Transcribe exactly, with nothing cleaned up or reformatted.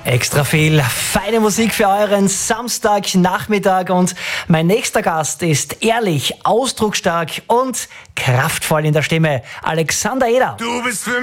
Extra viel feine Musik für euren Samstagnachmittag und mein nächster Gast ist ehrlich, ausdrucksstark und kraftvoll in der Stimme. Alexander Eder. Du bist für